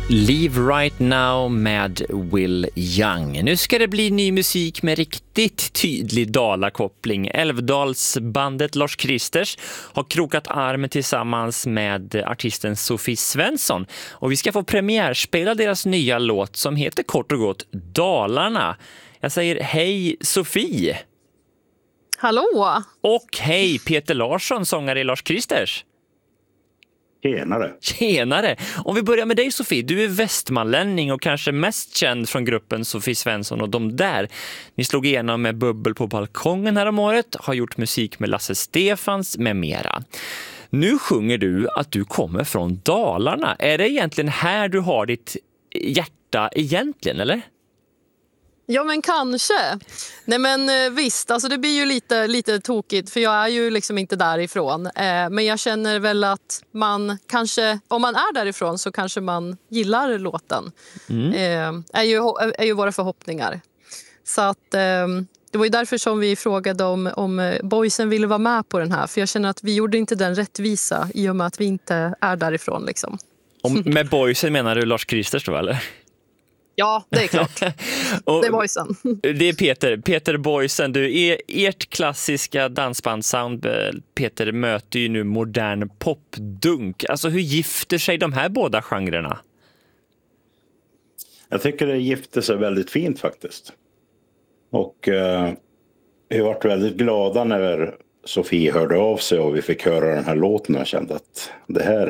Live Right Now med Will Young. Nu ska det bli ny musik med riktigt tydlig dalakoppling. Älvdalsbandet Lars Kristers har krokat armen tillsammans med artisten Sofie Svensson. Och vi ska få premiärspela deras nya låt som heter kort och gott Dalarna. Jag säger hej Sofie! Hallå! Och hej Peter Larsson, sångare i Lars Kristers. Tjenare! Om vi börjar med dig Sofie, du är västmanlänning och kanske mest känd från gruppen Sofie Svensson och de där. Ni slog igenom med Bubbel på balkongen här om året, har gjort musik med Lasse Stefans med mera. Nu sjunger du att du kommer från Dalarna. Är det egentligen här du har ditt hjärta egentligen, eller? Ja, men kanske. Nej, men visst, alltså det blir ju lite tokigt för jag är ju liksom inte därifrån. Men jag känner väl att man kanske, om man är därifrån så kanske man gillar låten. Är ju våra förhoppningar. Så att det var ju därför som vi frågade om boysen ville vara med på den här. För jag känner att vi gjorde inte den rättvisa i och med att vi inte är därifrån liksom. Med boysen menar du Lars Kristers då, eller? Ja, det är klart. Det är boysen. Det är Peter Boysen. Ert klassiska dansbandssound, Peter, möter ju nu modern popdunk. Alltså hur gifter sig de här båda genrerna? Jag tycker det gifter sig väldigt fint faktiskt. Och vi varit väldigt glada när Sofie hörde av sig och vi fick höra den här låten och kände att det här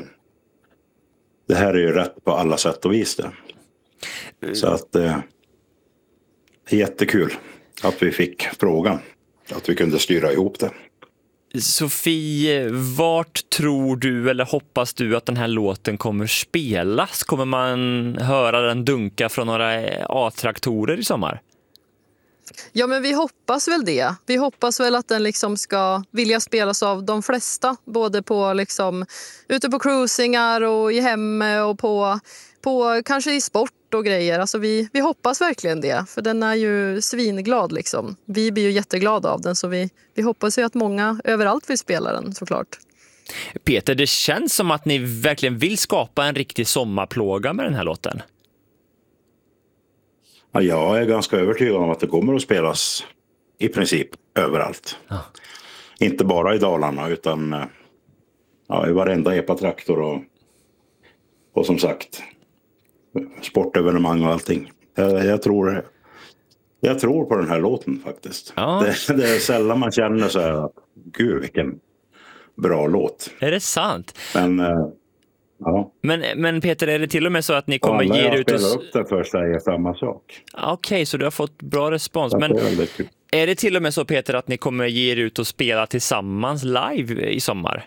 är ju rätt på alla sätt och vis det. Så att det är jättekul att vi fick frågan, att vi kunde styra ihop det. Sofie, vart tror du eller hoppas du att den här låten kommer spelas? Kommer man höra den dunka från några A-traktorer i sommar? Ja, men vi hoppas väl det. Vi hoppas väl att den liksom ska vilja spelas av de flesta. Både på liksom, ute på cruisingar och i hemme och på kanske i sport och grejer. Alltså vi hoppas verkligen det. För den är ju svinglad liksom. Vi blir ju jätteglada av den så vi hoppas ju att många överallt vill spela den såklart. Peter, det känns som att ni verkligen vill skapa en riktig sommarplåga med den här låten. Ja, jag är ganska övertygad om att det kommer att spelas i princip överallt. Ja. Inte bara i Dalarna utan i varenda epatraktor och som sagt sportevenemang och allting. Jag tror på den här låten faktiskt. Ja. Det är sällan man känner så här att gud vilken bra låt. Är det sant? Men ja. Men Peter, är det till och med så att ni kommer ge er ut och spela upp det för säger samma sak. Okej, så du har fått bra respons. Men är det till och med så, Peter, att ni kommer ge er ut och spela tillsammans live i sommar?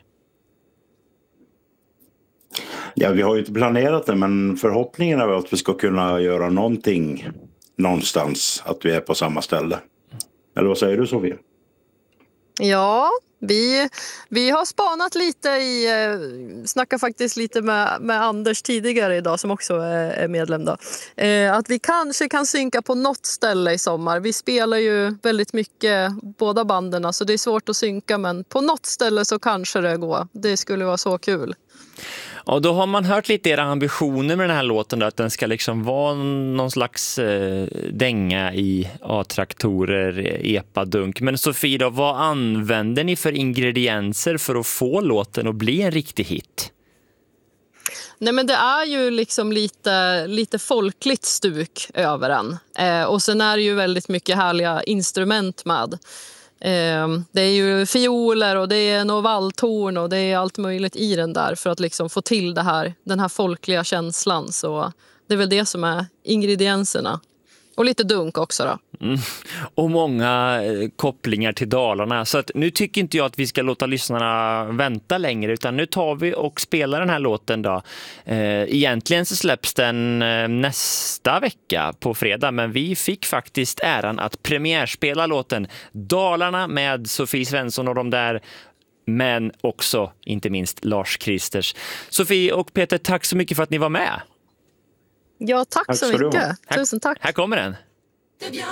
Ja, vi har ju inte planerat det, men förhoppningen är att vi ska kunna göra någonting någonstans, att vi är på samma ställe. Eller vad säger du, Sofia? Ja, vi har spanat lite snackar faktiskt lite med Anders tidigare idag som också är medlem då. Att vi kanske kan synka på något ställe i sommar. Vi spelar ju väldigt mycket båda banden så det är svårt att synka, men på något ställe så kanske det går. Det skulle vara så kul. Och då har man hört lite era ambitioner med den här låten då, att den ska liksom vara någon slags dänga i A-traktorer, epadunk. Men Sofie då, vad använder ni för ingredienser för att få låten att bli en riktig hit? Nej, men det är ju liksom lite folkligt stuk över den. Och sen är det ju väldigt mycket härliga instrument med. Det är ju fioler och det är något valthorn och det är allt möjligt i den där för att liksom få till den här folkliga känslan. Så det är väl det som är ingredienserna. Och lite dunk också då. Och många kopplingar till Dalarna. Så att nu tycker inte jag att vi ska låta lyssnarna vänta längre, utan nu tar vi och spelar den här låten då. Egentligen så släpps den nästa vecka på fredag, men vi fick faktiskt äran att premiärspela låten Dalarna med Sofie Svensson och de där, men också inte minst Lars Kristers. Sofie och Peter, tack så mycket för att ni var med. Ja, tack så mycket. Tusen tack. Här kommer den.